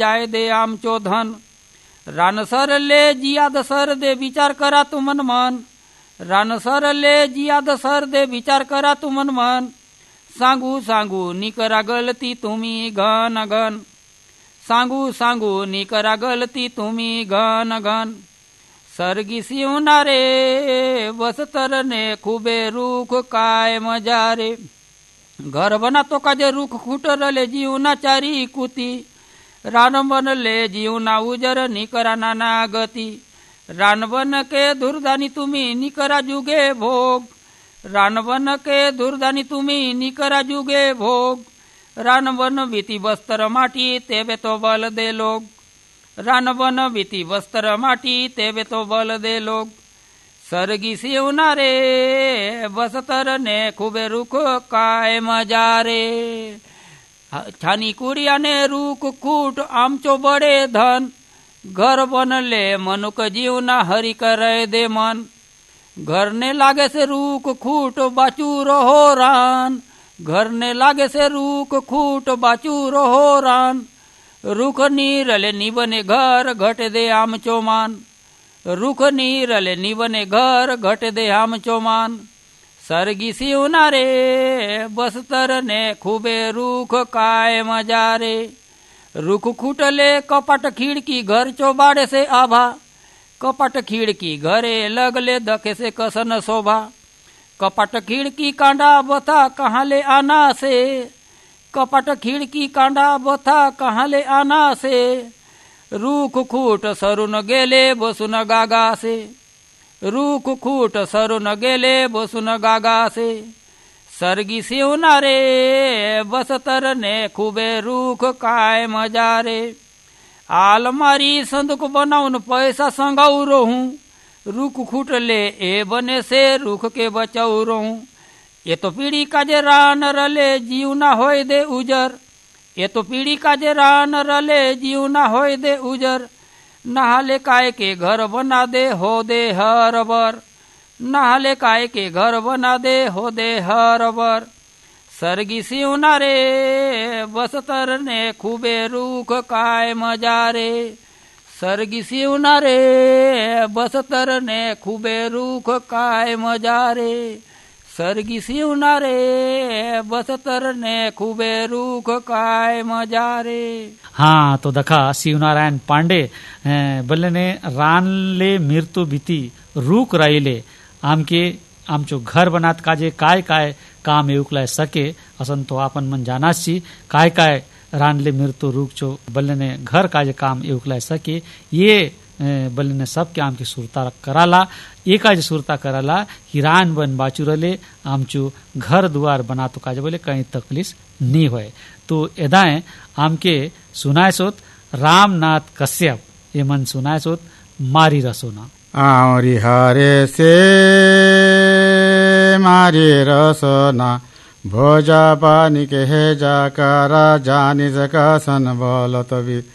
जाय दे आमचो धन। रानसर ले जियाद सर दे विचार करा तू मन मन। रानसर ले जियाद सर दे विचार करा तू मन मन। सांगू सांगू निकरा गलती तुम्ही घन घन। सांगू सांगू निकरा गलती तुम्ही घन घन। सरगी शिवनारे बसतरने खूबे रूख काय मजा रे। घर बना तो काजे रूख खुटरले जीवना चारी कुती। रान बनले जीवना उजर निकरा नाना गती। रान बन के दुर्दानी तुम्ही निकरा जुगे भोग। रान बन के दुर्दानी तुम्ही निकरा जुगे भोग। रान बन बीती बस्तर माटी तेवे तो बल दे लोग। रान बन बीती बस्तर माटी तेवे तो बल दे लोग। सरगी शिवनारे बसतर ने खूबे रुख काय मजा रे। छानी कुड़िया ने रूख खूट आमचो बड़े धन। घर बनले मनुक जीवना हरि करे दे मन। घर ने लागे से रूख खूट बाचू रहो रान। घर ने लागे से रूख खूट बाचू रहो रान। रुख नीरले निबने घर घट दे आमचो मान। रुख नीरले निबने घर घट दे आमचो मान। सरगी शिवनारे बस्तर ने खूबे रूख काय मजा रे। रुख खुटले कपट खिड़की घर चौबाड़े से आभा। कपट खिड़की घरे लगले दखे से कसन शोभा। कपट खिड़की कांडा बथा कहाँ ले आना से। कपट खिड़की कांडा बथा कहाँ ले आना से। रूख खूट सरुन गेले बसुन गागा से। रूख खूट सरुन गेले बसुन गागा से। सरगी शिवनारे बसतर ने खूबे रूख काय मजा रे। आलमारी संदूक बनाउन पैसा संगाऊ रहूं। रूख खूटले ए बने से रूख के बचाऊ रहूं। ये तो पीढ़ी काजे रान रले जीवना होय दे उजर। ये तो पीढ़ी काजे रान रले जीवना होय दे उजर। नहाले काय के घर बना दे हो दे हर बर। नहाले काय के घर बना दे हो दे हर बर। सरगी शिवनारे बसतर ने खूबे रूख काय मजा रे। सरगी शिवनारे बसतर ने खूबे रूख काय मजा रे। सरगी शिवनारे बसतर ने खूबे रूख काय मजा रे। हाँ तो दखा शिवनारायण पांडे बोले ने रानले मृत्यू भीती रूख राहिले आमके आमचो घर बनात काजे काय काय काम येऊकलाय सके असन तो आपण मन जानासी काय काय रानले मृत्यू रूख चो बल्ले घर काजे काम येऊकलाय सके ये बल्ले ने सब के आमके सुरता कराला। एक आज सुरता कराला कि रान बन बाचुरले आमचो घर दुआर बना तो काजे बोले कहीं तकलीफ नहीं होए। तो एदाए आमके सुनाए सोत रामनाथ कश्यप ये मन सुनाए सोत मारी रसोना। आउरी हरे से मारी रसोना भोजा पानी के हे जा करा जानी जका सन बोलत भी